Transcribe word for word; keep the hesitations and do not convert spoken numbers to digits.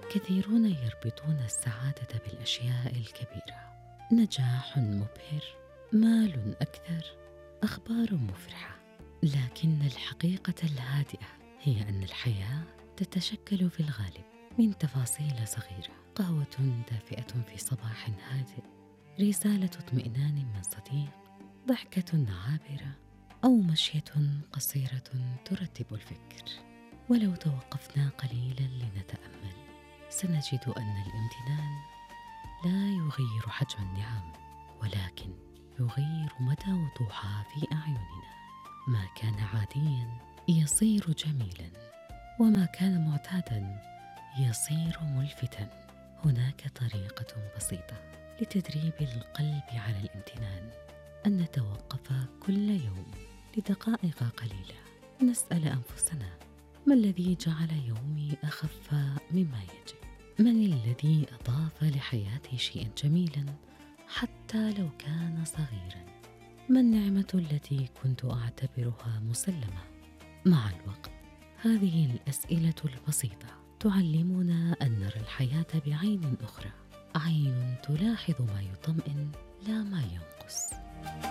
كثيرون يربطون السعادة بالأشياء الكبيرة: نجاح مبهر، مال أكثر، أخبار مفرحة. لكن الحقيقة الهادئة هي أن الحياة تتشكل في الغالب من تفاصيل صغيرة: قهوة دافئة في صباح هادئ، رسالة اطمئنان من صديق، ضحكة عابرة، أو مشية قصيرة ترتب الفكر. ولو توقفنا قليلاً لنتأمل، سنجد أن الامتنان لا يغير حجم النعم، ولكن يغير مدى وضوحها في أعيننا. ما كان عادياً يصير جميلاً، وما كان معتاداً يصير ملفتاً. هناك طريقة بسيطة لتدريب القلب على الامتنان: أن نتوقف كل يوم لدقائق قليلة، نسأل أنفسنا: ما الذي جعل يومي أخف مما يجب؟ من الذي أضاف لحياتي شيئاً جميلاً حتى لو كان صغيراً؟ ما النعمة التي كنت أعتبرها مسلمة؟ مع الوقت، هذه الأسئلة البسيطة تعلمنا أن نرى الحياة بعين أخرى، عين تلاحظ ما يطمئن لا ما ينقص.